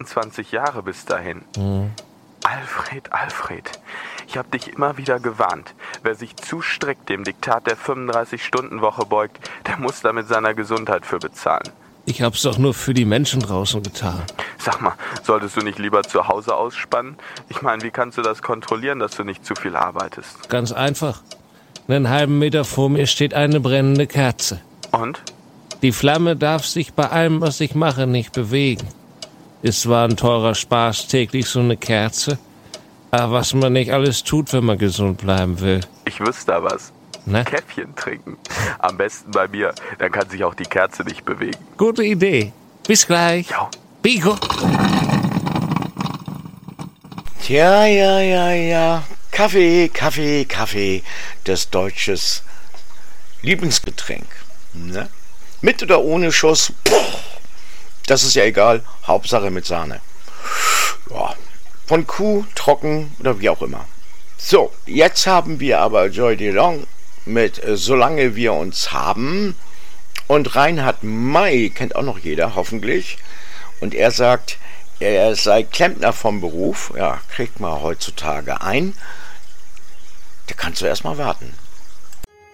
28 Jahre bis dahin. Alfred, ich habe dich immer wieder gewarnt. Wer sich zu strikt dem Diktat der 35-Stunden-Woche beugt, der muss da mit seiner Gesundheit für bezahlen. Ich hab's doch nur für die Menschen draußen getan. Sag mal, solltest du nicht lieber zu Hause ausspannen? Ich meine, wie kannst du das kontrollieren, dass du nicht zu viel arbeitest? Ganz einfach. Einen halben Meter vor mir steht eine brennende Kerze. Und? Die Flamme darf sich bei allem, was ich mache, nicht bewegen. Ist zwar ein teurer Spaß, täglich so eine Kerze, aber was man nicht alles tut, wenn man gesund bleiben will. Ich wüsste da was. Ne? Käffchen trinken. Am besten bei mir, dann kann sich auch die Kerze nicht bewegen. Gute Idee. Bis gleich. Ja. Bigo. Tja, ja. Kaffee. Das deutsches Lieblingsgetränk. Ne? Mit oder ohne Schuss, das ist ja egal. Hauptsache mit Sahne. Ja. Von Kuh, trocken oder wie auch immer. So, jetzt haben wir aber Joy DeLong mit Solange wir uns haben. Und Reinhard May kennt auch noch jeder, hoffentlich. Und er sagt, er sei Klempner vom Beruf. Ja, kriegt man heutzutage ein. Da kannst du erst mal warten.